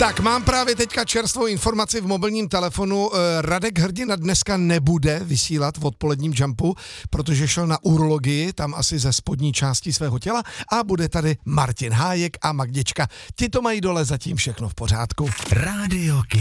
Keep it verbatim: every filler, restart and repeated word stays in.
Tak mám právě teďka čerstvou informaci v mobilním telefonu. Radek Hrdina dneska nebude vysílat v odpoledním Jumpu, protože šel na urologii, tam asi ze spodní části svého těla, a bude tady Martin Hájek a Magdička. Ti to mají dole zatím všechno v pořádku. Rádio Kid.